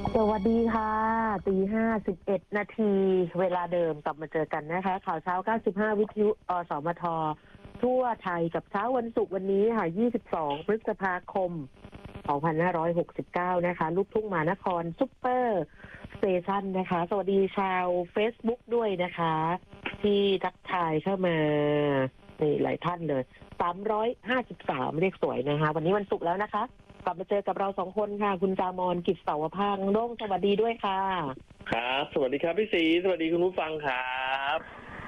สวัสดีค่ะตี 5:11 นาทีเวลาเดิมกลับมาเจอกันนะคะข่าวเช้า95วิทยุสมททั่วไทยกับเช้าวันศุกร์วันนี้ค่ะ22พฤษภาคม2569นะคะลูกทุ่งมหานครซุปเปอร์สเตชันนะคะสวัสดีชาว Facebook ด้วยนะคะที่ทักทายเข้ามานี่หลายท่านเลย353เลขสวยนะคะวันนี้วันศุกร์แล้วนะคะกลับมาเจอกับเราสองคนค่ะคุณจามอนกิจเสาวพางค์โด้งสวัสดีด้วยค่ะครับสวัสดีครับพี่ศรีสวัสดีคุณผู้ฟังครับ